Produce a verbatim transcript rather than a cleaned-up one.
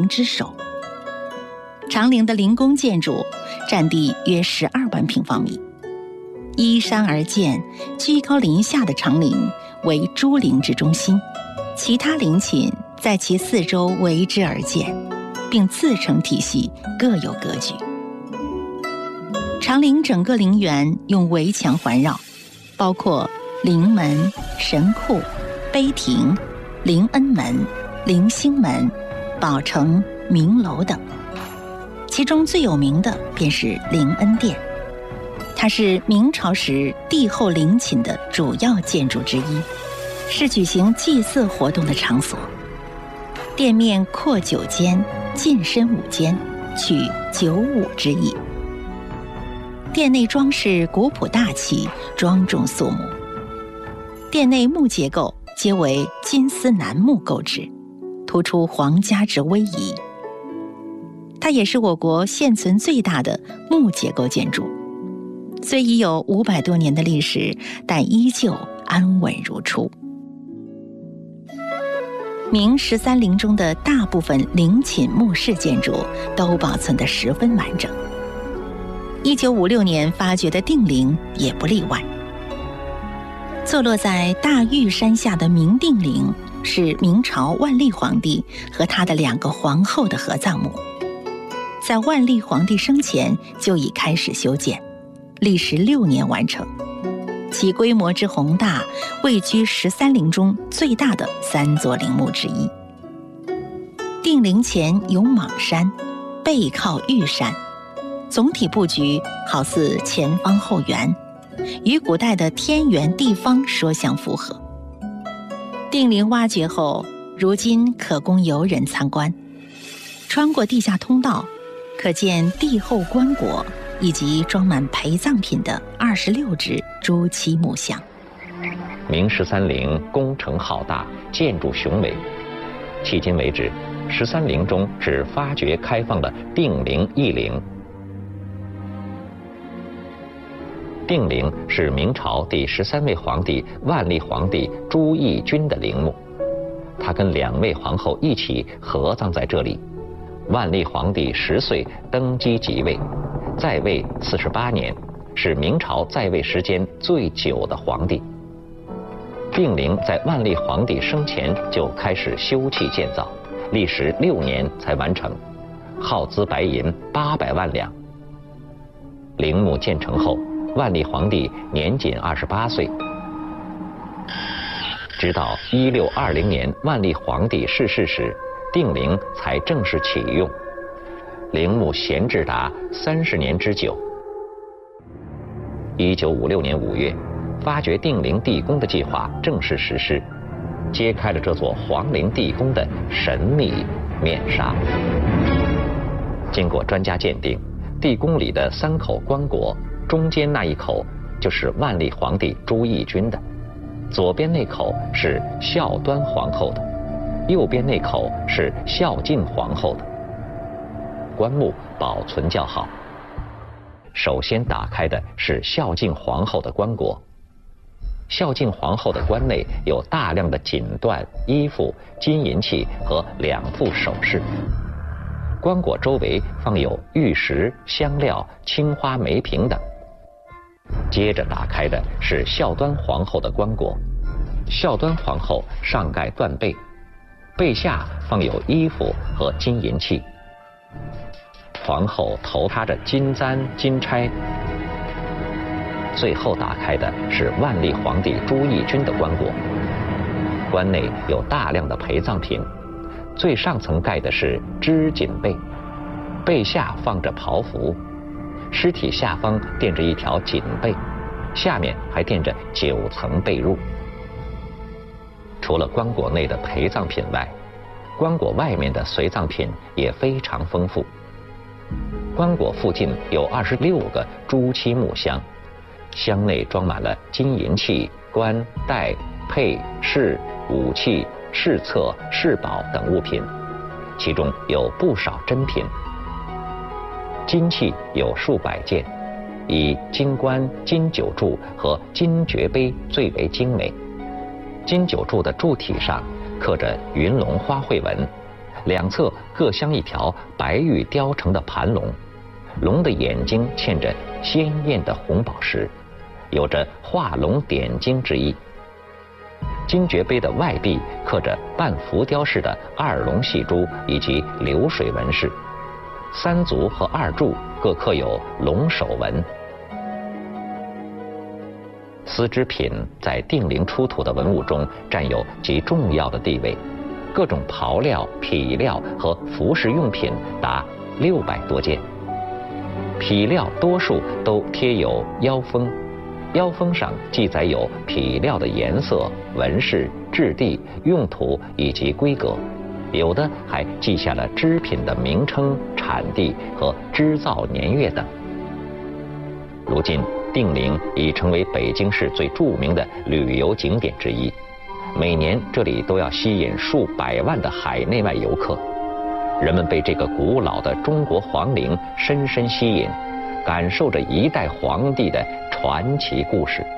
之首。长陵的陵宫建筑占地约十二万平方米，依山而建，居高临下的长陵为诸陵之中心，其他陵寝在其四周围之而建，并自成体系，各有格局。长陵整个陵园用围墙环绕，包括陵门、神库、碑亭、陵恩门、陵兴门、宝城、明楼等。其中最有名的便是陵恩殿，它是明朝时帝后陵寝的主要建筑之一，是举行祭祀活动的场所。殿面阔九间，进深五间，取九五之意。殿内装饰古朴大气，庄重肃穆。殿内木结构皆为金丝楠木构制，突出皇家之威仪。它也是我国现存最大的木结构建筑，虽已有五百多年的历史，但依旧安稳如初。明十三陵中的大部分陵寝墓室建筑都保存得十分完整，一九五六年发掘的定陵也不例外。坐落在大玉山下的明定陵是明朝万历皇帝和他的两个皇后的合葬墓，在万历皇帝生前就已开始修建，历时六年完成。其规模之宏大，位居十三陵中最大的三座陵墓之一。定陵前有蟒山，背靠玉山，总体布局好似前方后圆，与古代的天圆地方说相符合。定陵挖掘后，如今可供游人参观。穿过地下通道，可见帝后棺椁以及装满陪葬品的二十六只朱漆木像。 明十三陵工程浩大，建筑雄伟。迄今为止，十三陵中只发掘开放了定陵一陵。定陵是明朝第十三位皇帝万历皇帝朱翊钧的陵墓，他跟两位皇后一起合葬在这里。万历皇帝十岁登基即位，在位四十八年，是明朝在位时间最久的皇帝。定陵在万历皇帝生前就开始修葺建造，历时六年才完成，耗资白银八百万两。陵墓建成后，万历皇帝年仅二十八岁。直到一六二零年万历皇帝逝世时，定陵才正式启用，陵墓闲置达三十年之久。一九五六年五月，发掘定陵地宫的计划正式实施，揭开了这座皇陵地宫的神秘面纱。经过专家鉴定，地宫里的三口棺椁，中间那一口就是万历皇帝朱翊钧的，左边那口是孝端皇后的，右边那口是孝敬皇后的。棺木保存较好。首先打开的是孝敬皇后的棺椁。孝敬皇后的棺内有大量的锦缎、衣服、金银器和两副首饰。棺椁周围放有玉石、香料、青花梅瓶等。接着打开的是孝端皇后的棺椁。孝端皇后上盖缎被，被下放有衣服和金银器。皇后头插着金簪、金钗。最后打开的是万历皇帝朱翊钧的棺椁。棺内有大量的陪葬品，最上层盖的是织锦被，被下放着袍服，尸体下方垫着一条锦被，下面还垫着九层被褥。除了棺椁内的陪葬品外，棺椁外面的随葬品也非常丰富。棺椁附近有二十六个朱漆木箱，箱内装满了金银器、冠带、佩饰、武器、饰册、饰宝等物品，其中有不少珍品。金器有数百件，以金冠、金九柱和金爵杯最为精美。金九柱的柱体上刻着云龙花卉纹， 两侧各镶一条白玉雕成的盘龙，龙的眼睛嵌着鲜艳的红宝石，有着画龙点睛之意。金爵杯的外壁刻着半浮雕式的二龙戏珠以及流水纹饰，三足和二柱各刻有龙首纹。丝织品在定陵出土的文物中占有极重要的地位，各种袍料、匹料和服饰用品达六百多件。匹料多数都贴有腰封，腰封上记载有匹料的颜色、纹饰、质地、用途以及规格，有的还记下了织品的名称、产地和织造年月等。如今，定陵已成为北京市最著名的旅游景点之一，每年这里都要吸引数百万的海内外游客。人们被这个古老的中国皇陵深深吸引，感受着一代皇帝的传奇故事。